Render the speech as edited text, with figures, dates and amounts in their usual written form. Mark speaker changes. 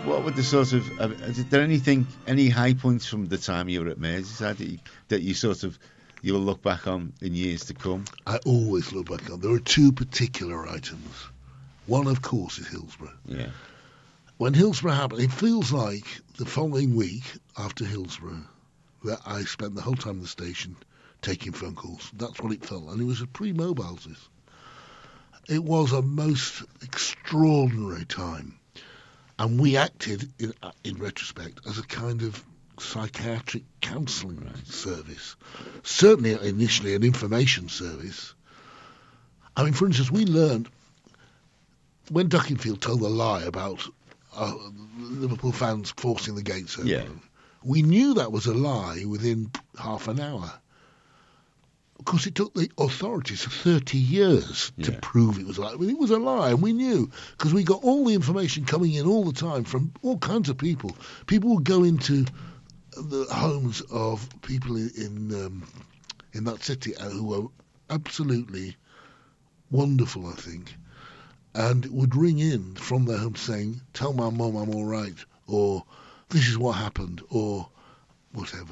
Speaker 1: what would the sort of is there any high points from the time you were at Merseyside that you sort of you'll look back on in years to come?
Speaker 2: I always look back on. There are two particular items. One, of course, is Hillsborough.
Speaker 1: Yeah.
Speaker 2: When Hillsborough happened, it feels like the following week after Hillsborough that I spent the whole time at the station taking phone calls. That's what it felt, and it was a pre-mobiles. It was a most extraordinary time, and we acted, in retrospect, as a kind of psychiatric counselling service. Certainly, initially, an information service. I mean, for instance, we learned when Duckingfield told a lie about Liverpool fans forcing the gates open.
Speaker 1: Yeah.
Speaker 2: We knew that was a lie within half an hour. Of course, it took the authorities 30 years to prove it was a lie. I mean, it was a lie, and we knew, because we got all the information coming in all the time from all kinds of people. People would go into the homes of people in that city who were absolutely wonderful, I think, and would ring in from their home saying, "Tell my mum I'm all right," or "This is what happened," or whatever.